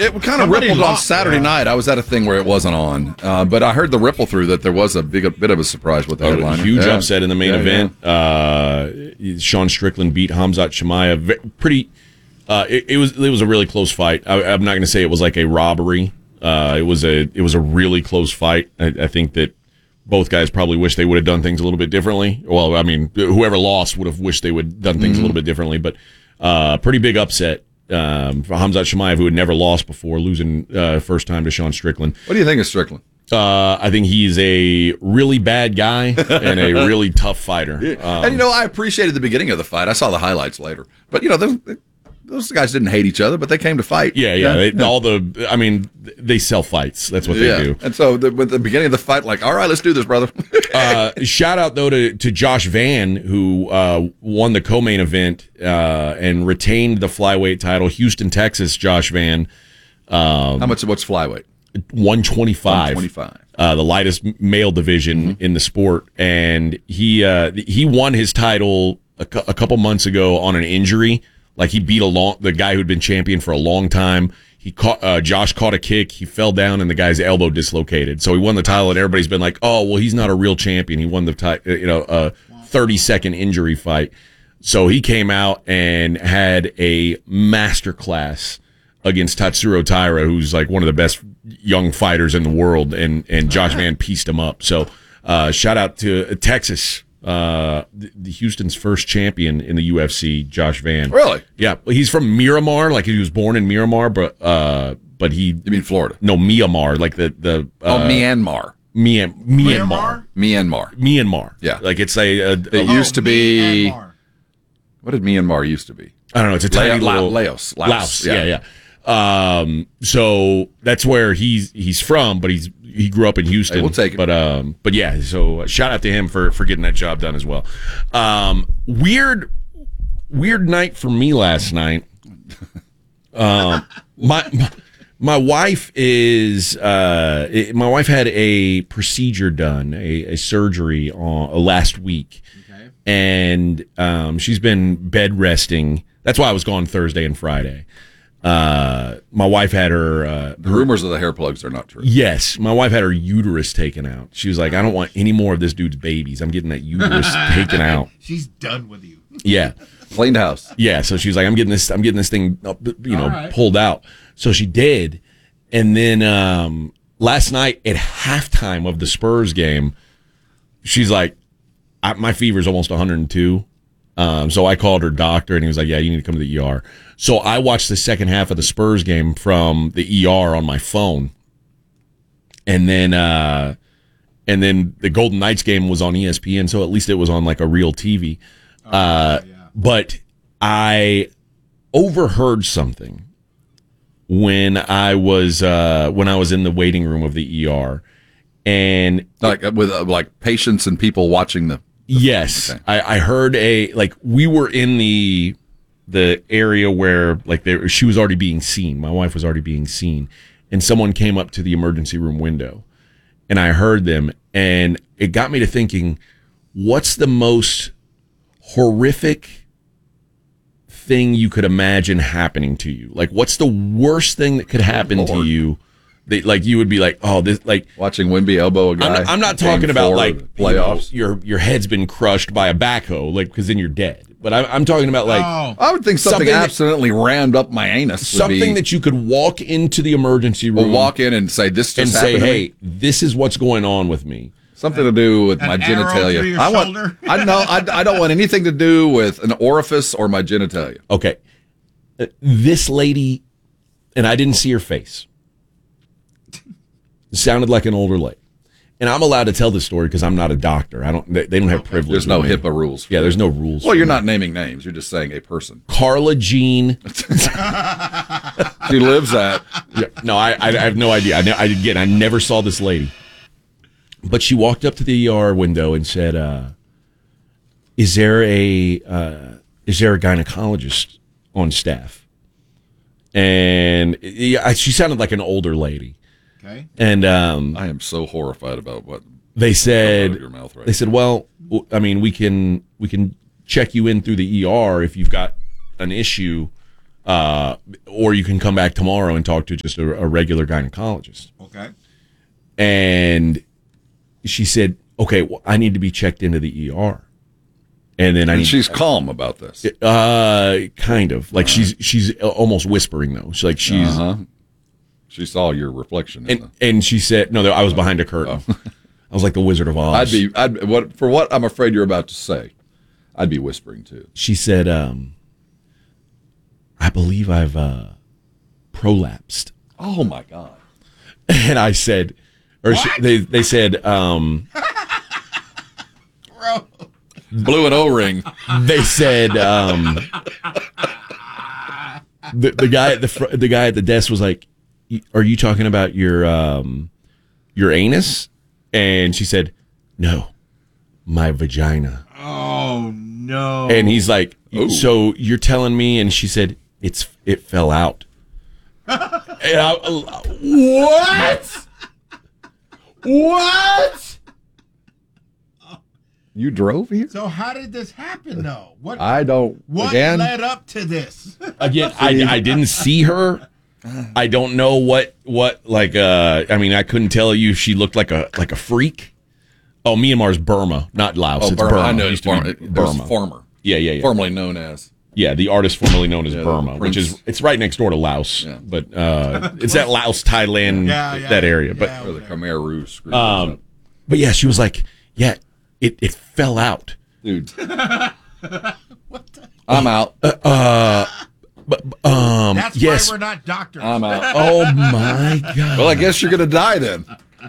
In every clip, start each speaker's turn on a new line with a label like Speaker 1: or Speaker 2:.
Speaker 1: It kind of rippled on Saturday night. I was at a thing where it wasn't on, but I heard the ripple through that there was a bit of a surprise with the headline.
Speaker 2: Huge upset in the main event. Sean Strickland beat Khamzat Chimaev. Pretty. It was a really close fight. I'm not going to say it was like a robbery. It was a really close fight. I think that both guys probably wish they would have done things a little bit differently. Well, I mean, whoever lost would have wished they would have done things a little bit differently. But pretty big upset for Khamzat Chimaev, who had never lost before, losing first time to Sean Strickland.
Speaker 1: What do you think of Strickland?
Speaker 2: I think he's a really bad guy and a really tough fighter.
Speaker 1: And, I appreciated the beginning of the fight. I saw the highlights later. But, those guys didn't hate each other, but they came to fight.
Speaker 2: Yeah. They sell fights. That's what they do.
Speaker 1: And so with the beginning of the fight, like, all right, let's do this, brother.
Speaker 2: Shout out, though, to Josh Van, who won the co-main event and retained the flyweight title. Houston, Texas, Josh Van.
Speaker 1: What's flyweight?
Speaker 2: 125.
Speaker 1: 125.
Speaker 2: The lightest male division in the sport. And he won his title a couple months ago on an injury. Like, he beat the guy who'd been champion for a long time. Josh caught a kick. He fell down, and the guy's elbow dislocated. So he won the title, and everybody's been like, "Oh, well, he's not a real champion. He won the title, a 30-second injury fight." So he came out and had a masterclass against Tatsuro Taira, who's like one of the best young fighters in the world, and Josh Van pieced him up. So shout out to Texas. The Houston's first champion in the UFC, Josh Van.
Speaker 1: Really?
Speaker 2: Yeah, he's from Miramar. Like, he was born in Miramar, but he.
Speaker 1: You mean Florida?
Speaker 2: No, Myanmar. Like the
Speaker 1: Myanmar.
Speaker 2: Myanmar.
Speaker 1: Yeah.
Speaker 2: Like, it's
Speaker 1: it used to be. Myanmar. What did Myanmar used to be?
Speaker 2: I don't know. It's a tiny little
Speaker 1: Laos.
Speaker 2: Yeah. So that's where he's from, but he grew up in Houston.
Speaker 1: Hey, we'll take it.
Speaker 2: But yeah, so shout out to him for getting that job done as well. Weird night for me last night. My wife had a procedure done, a surgery last week. Okay. And she's been bed resting. That's why I was gone Thursday and Friday. My wife had her.
Speaker 1: The rumors of the hair plugs are not true.
Speaker 2: Yes, my wife had her uterus taken out. She was like, "I don't want any more of this dude's babies. I'm getting that uterus taken out."
Speaker 3: She's done with you.
Speaker 2: Yeah,
Speaker 1: cleaned house.
Speaker 2: Yeah, so she was like, "I'm getting this thing, pulled out." So she did, and then last night at halftime of the Spurs game, she's like, "My fever's almost 102." So I called her doctor, and he was like, "Yeah, you need to come to the ER." So I watched the second half of the Spurs game from the ER on my phone, and then the Golden Knights game was on ESPN, so at least it was on like a real TV. But I overheard something when I was in the waiting room of the ER, and
Speaker 1: like with patients and people watching the.
Speaker 2: Yes, okay. I heard we were in the area where she was already being seen. My wife was already being seen, and someone came up to the emergency room window, and I heard them, and it got me to thinking, what's the most horrific thing you could imagine happening to you? Like, what's the worst thing that could happen to you? You would be like, oh, this, like
Speaker 1: watching Wemby elbow a guy.
Speaker 2: I'm not talking about
Speaker 1: playoffs.
Speaker 2: Your head's been crushed by a backhoe, because then you're dead. But I'm talking about
Speaker 1: I would think something accidentally rammed up my anus.
Speaker 2: Something that you could walk into the emergency room,
Speaker 1: or walk in and say, "This just happened to me."
Speaker 2: "Hey, this is what's going on with me."
Speaker 1: Something to do with my genitalia. I don't want anything to do with an orifice or my genitalia.
Speaker 2: Okay, this lady, and I didn't see her face. Sounded like an older lady, and I'm allowed to tell this story because I'm not a doctor. They don't have privilege.
Speaker 1: There's no HIPAA rules.
Speaker 2: Yeah, there's no rules.
Speaker 1: Well, you're not naming names. You're just saying a person.
Speaker 2: Carla Jean.
Speaker 1: She lives at.
Speaker 2: Yeah, no, I have no idea. I never saw this lady, but she walked up to the ER window and said, "Is there a gynecologist on staff?" And she sounded like an older lady.
Speaker 3: Okay.
Speaker 2: And
Speaker 1: I am so horrified about what
Speaker 2: they said.
Speaker 1: Out of your mouth right
Speaker 2: they said, "Well, I mean, we can check you in through the ER if you've got an issue, or you can come back tomorrow and talk to just a regular gynecologist.
Speaker 3: Okay.
Speaker 2: And she said, okay, well, I need to be checked into the ER. And then
Speaker 1: she's calm about this.
Speaker 2: Kind of like she's almost whispering though. She's like
Speaker 1: She saw your reflection.
Speaker 2: And she said, no, I was behind a curtain. I was like the Wizard of Oz.
Speaker 1: For what I'm afraid you're about to say, I'd be whispering too.
Speaker 2: She said, I believe I've prolapsed.
Speaker 1: Oh my God.
Speaker 2: And I said, they said,
Speaker 1: blew an O-ring.
Speaker 2: They said, the guy at the desk was like, are you talking about your anus? And she said, no, my vagina.
Speaker 3: Oh no.
Speaker 2: And he's like,
Speaker 1: Ooh.
Speaker 2: so you're telling me? And she said, it fell out. And what? What?
Speaker 1: You drove here?
Speaker 3: So how did this happen, though? What
Speaker 1: What
Speaker 3: led up to this?
Speaker 2: Again, I didn't see her. I don't know what like I mean, I couldn't tell you if she looked like a freak. Oh, Myanmar's Burma, not Laos. It's Burma.
Speaker 1: I know
Speaker 2: It
Speaker 1: it's
Speaker 2: used to be
Speaker 1: Burma. Former.
Speaker 2: Yeah.
Speaker 1: Formerly known as.
Speaker 2: Yeah, the artist formerly known as
Speaker 1: Yeah,
Speaker 2: Burma, which is it's right next door to Laos.
Speaker 1: Yeah.
Speaker 2: But it's that Laos, Thailand, that area. But
Speaker 1: Or the Khmer Rouge.
Speaker 2: but yeah, she was like, yeah, it fell out.
Speaker 1: Dude. I'm out.
Speaker 3: That's
Speaker 2: yes.
Speaker 3: why we're not doctors.
Speaker 1: I'm out.
Speaker 2: Oh my God.
Speaker 1: Well, I guess you're going to die then.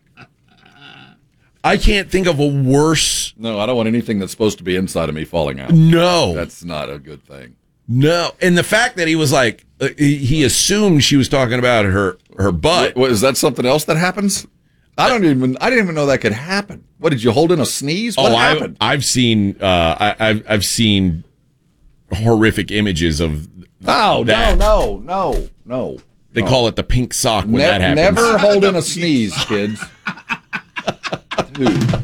Speaker 2: I can't think of a worse.
Speaker 1: No, I don't want anything that's supposed to be inside of me falling out.
Speaker 2: No.
Speaker 1: That's not a good thing.
Speaker 2: No. And the fact that he was like, he assumed she was talking about her butt.
Speaker 1: Is that something else that happens? I didn't even know that could happen. What, did you hold in a sneeze? What happened?
Speaker 2: I've seen I've seen horrific images of
Speaker 1: No.
Speaker 2: They call it the pink sock when that happens.
Speaker 1: Never hold in a sneeze, kids. Dude.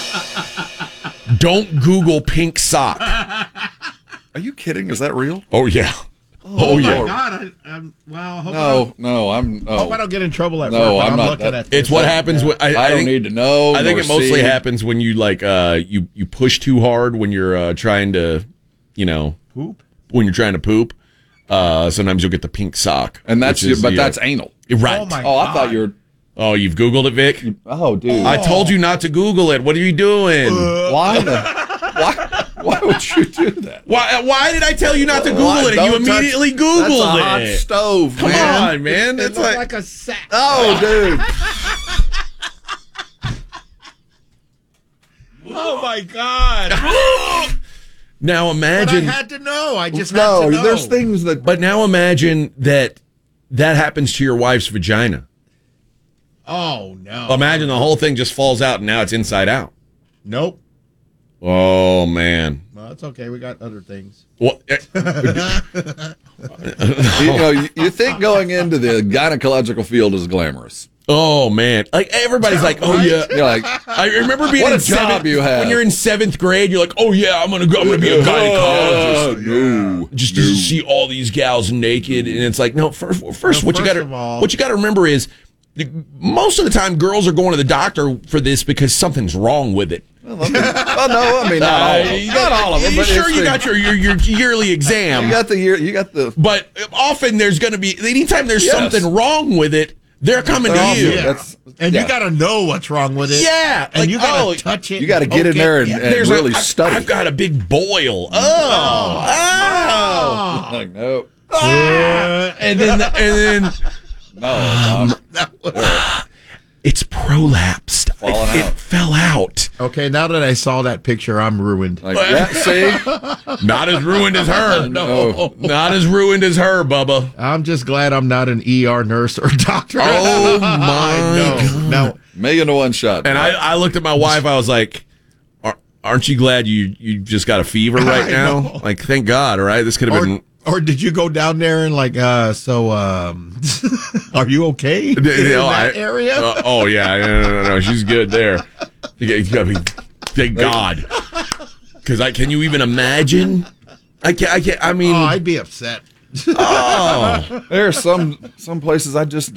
Speaker 2: Don't Google pink sock.
Speaker 1: Are you kidding? Is that real?
Speaker 2: Oh yeah.
Speaker 3: Oh
Speaker 2: yeah.
Speaker 3: my God! I hope
Speaker 1: hope
Speaker 3: I don't get in trouble at
Speaker 1: No,
Speaker 3: work.
Speaker 1: I'm not
Speaker 3: looking
Speaker 1: that-
Speaker 3: at this.
Speaker 2: It's what happens when
Speaker 1: I don't need to know.
Speaker 2: I think
Speaker 1: nor
Speaker 2: it mostly
Speaker 1: see.
Speaker 2: happens when you like you push too hard when you're trying to,
Speaker 3: Poop.
Speaker 2: when you're trying to poop. Sometimes you'll get the pink sock,
Speaker 1: And that's
Speaker 2: which is
Speaker 1: that's anal.
Speaker 2: right.
Speaker 3: Oh my
Speaker 1: Oh, I
Speaker 3: God.
Speaker 1: thought you were.
Speaker 2: Oh, you've Googled it, Vic?
Speaker 1: Oh, dude.
Speaker 2: I told you not to Google it. What are you doing?
Speaker 1: Why? Why would you do that?
Speaker 2: Why did I tell you not to Google it? And you
Speaker 1: Don't touch-
Speaker 2: immediately
Speaker 1: That's a
Speaker 2: Googled
Speaker 1: hot
Speaker 2: it.
Speaker 1: stove,
Speaker 2: Come
Speaker 1: man.
Speaker 2: on, man.
Speaker 3: It
Speaker 2: That's
Speaker 3: looked
Speaker 2: like,
Speaker 3: like a sack.
Speaker 1: Oh, dude.
Speaker 3: Oh my God!
Speaker 2: now
Speaker 3: But I
Speaker 2: imagine.
Speaker 3: had to know. I just had
Speaker 1: No,
Speaker 3: to know.
Speaker 1: there's things that.
Speaker 2: But now imagine that happens to your wife's vagina.
Speaker 3: Oh no!
Speaker 2: Imagine the whole thing just falls out and now it's inside out.
Speaker 3: Nope.
Speaker 2: Oh man.
Speaker 3: Well, it's okay. We got other things.
Speaker 2: What?
Speaker 1: You think going into the gynecological field is glamorous.
Speaker 2: Oh man! Like everybody's like, oh yeah.
Speaker 1: You're like,
Speaker 2: I remember being
Speaker 1: What a
Speaker 2: in
Speaker 1: job
Speaker 2: seventh,
Speaker 1: you have.
Speaker 2: when you're in 7th grade. You're like, oh yeah, I'm gonna be a gynecologist.
Speaker 1: No.
Speaker 2: Just to see all these gals naked, and it's like, no. First, what you
Speaker 3: first of all-
Speaker 2: got to remember is, most of the time, girls are going to the doctor for this because something's wrong with it.
Speaker 1: Well, not all of them. Not all of them.
Speaker 2: You
Speaker 1: But
Speaker 2: sure
Speaker 1: it's
Speaker 2: you
Speaker 1: the-
Speaker 2: got your yearly exam?
Speaker 1: You got the.
Speaker 2: But often there's going to be, anytime there's
Speaker 1: Yes.
Speaker 2: something wrong with it, they're coming to you.
Speaker 1: Yeah.
Speaker 3: You got to know what's wrong with it.
Speaker 2: Yeah,
Speaker 3: and
Speaker 2: like,
Speaker 3: you got
Speaker 2: oh,
Speaker 3: to touch it.
Speaker 1: You got to get in there and
Speaker 2: There's
Speaker 1: really
Speaker 2: I've
Speaker 1: study.
Speaker 2: got a big boil. Oh.
Speaker 1: Like, no.
Speaker 2: And then
Speaker 1: No.
Speaker 2: it's prolapsed.
Speaker 1: Falling
Speaker 2: It
Speaker 1: out.
Speaker 2: fell out.
Speaker 3: Okay, now that I saw that picture, I'm ruined.
Speaker 1: Like, yeah, see?
Speaker 2: Not as ruined as her.
Speaker 1: No.
Speaker 2: Not as ruined as her, Bubba.
Speaker 3: I'm just glad I'm not an ER nurse or doctor.
Speaker 2: Oh, my God.
Speaker 3: No.
Speaker 1: 1,000,000 to 1 shot.
Speaker 2: And I looked at my wife. I was like, aren't you glad you just got a fever right
Speaker 3: I
Speaker 2: now?
Speaker 3: know.
Speaker 2: Like, thank God, all right? This could have been...
Speaker 3: Or did you go down there and like, are you okay in that area?
Speaker 2: Oh, yeah. No. She's good there. Thank God. Because can you even imagine? I can't. I mean,
Speaker 3: I'd be upset.
Speaker 2: Oh,
Speaker 1: There are some places I just